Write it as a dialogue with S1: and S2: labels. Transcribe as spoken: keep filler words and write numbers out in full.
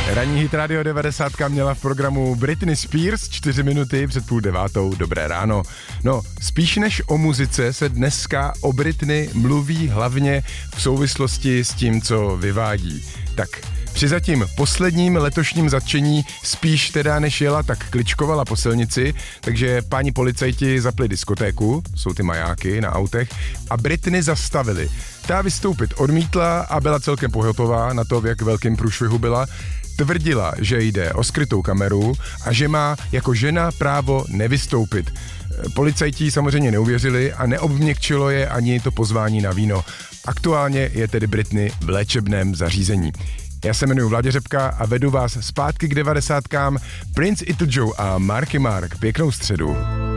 S1: Ranní hit Radio devadesát měla v programu Britney Spears čtyři minuty před půl devátou. Dobré ráno. No, spíš než o muzice se dneska o Britney mluví hlavně v souvislosti s tím, co vyvádí. Tak při zatím posledním letošním zatčení spíš teda než jela, tak kličkovala po silnici, takže páni policajti zapli diskotéku, jsou ty majáky na autech, a Britney zastavili. Ta vystoupit odmítla a byla celkem pohotová na to, v jak velkým průšvihu byla. Tvrdila, že jde o skrytou kameru a že má jako žena právo nevystoupit. Policajti samozřejmě neuvěřili a neobměkčilo je ani to pozvání na víno. Aktuálně je tedy Britney v léčebném zařízení. Já se jmenuji Vláďa Řepka a vedu vás zpátky k devadesátkám. Prince Ito Joe a Marky Mark. Pěknou středu.